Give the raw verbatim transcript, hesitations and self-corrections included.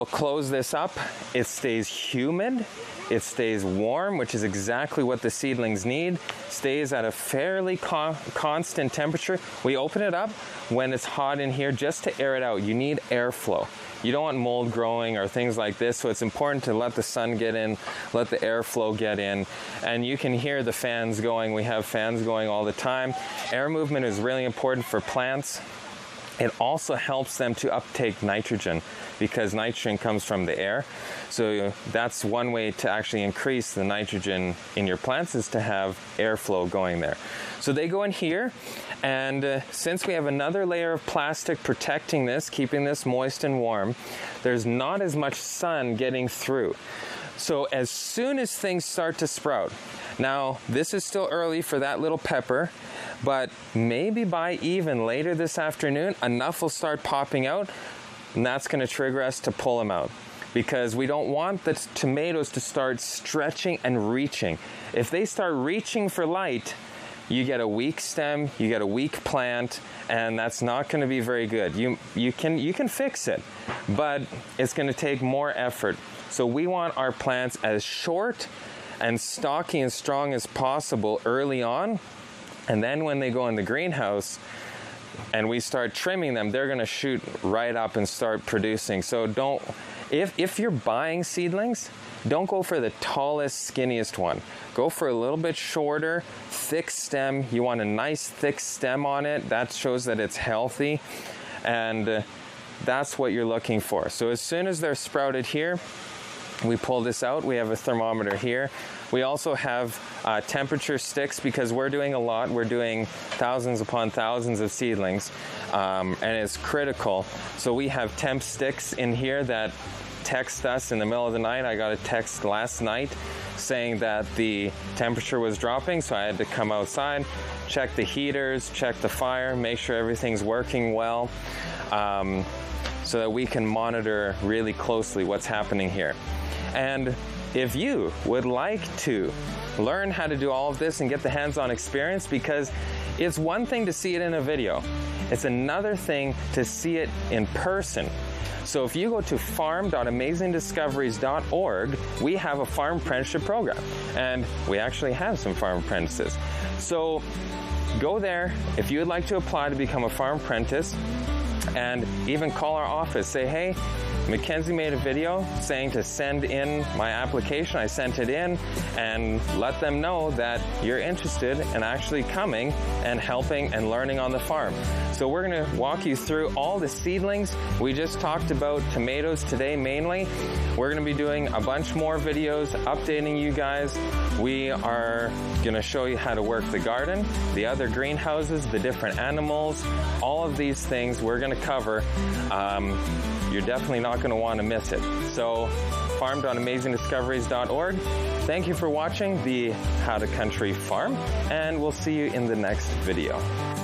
We'll close this up. It stays humid. It stays warm, which is exactly what the seedlings need. Stays at a fairly con constant temperature. We open it up when it's hot in here just to air it out. You need airflow. You don't want mold growing or things like this, so it's important to let the sun get in, let the airflow get in, and you can hear the fans going. We have fans going all the time. Air movement is really important for plants. It also helps them to uptake nitrogen because nitrogen comes from the air. So that's one way to actually increase the nitrogen in your plants, is to have airflow going there. So they go in here, and uh, since we have another layer of plastic protecting this, keeping this moist and warm, there's not as much sun getting through. So as soon as things start to sprout, now this is still early for that little pepper, but maybe by even later this afternoon, enough will start popping out, and that's going to trigger us to pull them out, because we don't want the tomatoes to start stretching and reaching. If they start reaching for light, you get a weak stem, you get a weak plant, and that's not going to be very good. You, you, can, you can fix it, but it's going to take more effort. So we want our plants as short and stocky and strong as possible early on, and then when they go in the greenhouse and we start trimming them, they're going to shoot right up and start producing. So don't, if, if you're buying seedlings, don't go for the tallest, skinniest one. Go for a little bit shorter, thick stem. You want a nice thick stem on it. That shows that it's healthy, and uh, that's what you're looking for. So as soon as they're sprouted here, we pull this out. We have a thermometer here. We also have uh, temperature sticks, because we're doing a lot. We're doing thousands upon thousands of seedlings, um, and it's critical. So we have temp sticks in here that text us in the middle of the night. I got a text last night saying that the temperature was dropping, so I had to come outside, check the heaters, check the fire, make sure everything's working well, um, so that we can monitor really closely what's happening here. And if you would like to learn how to do all of this and get the hands-on experience, because it's one thing to see it in a video, it's another thing to see it in person. So if you go to farm dot amazing discoveries dot org, we have a farm apprenticeship program, and we actually have some farm apprentices. So go there if you would like to apply to become a farm apprentice, and even call our office. Say, hey, Mackenzie made a video saying to send in my application. I sent it in, and let them know that you're interested in actually coming and helping and learning on the farm. So we're going to walk you through all the seedlings. We just talked about tomatoes today mainly. We're going to be doing a bunch more videos updating you guys. We are going to show you how to work the garden, the other greenhouses, the different animals, all of these things we're going to cover. Um, you're definitely not going to want to miss it. So farm dot amazing discoveries dot org. Thank you for watching the How to Country Farm, and we'll see you in the next video.